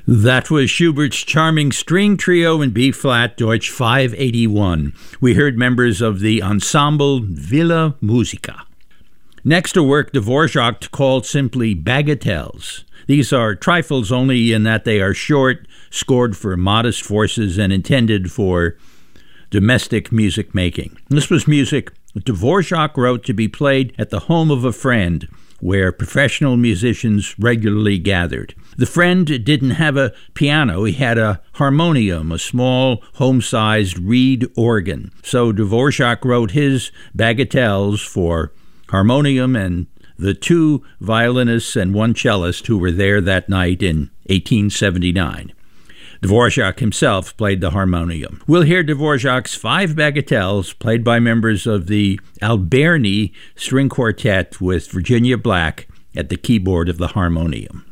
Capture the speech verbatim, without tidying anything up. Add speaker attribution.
Speaker 1: That was Schubert's charming string trio in B-flat, Deutsch five eighty-one. We heard members of the ensemble Villa Musica. Next, a work Dvorak called simply Bagatelles. These are trifles only in that they are short, scored for modest forces, and intended for domestic music making. This was music Dvorak wrote to be played at the home of a friend, where professional musicians regularly gathered. The friend didn't have a piano, he had a harmonium, a small, home-sized reed organ. So Dvorak wrote his bagatelles for harmonium and the two violinists and one cellist who were there that night in eighteen seventy-nine. Dvorak himself played the harmonium. We'll hear Dvorak's five bagatelles played by members of the Alberni String Quartet with Virginia Black at the keyboard of the harmonium.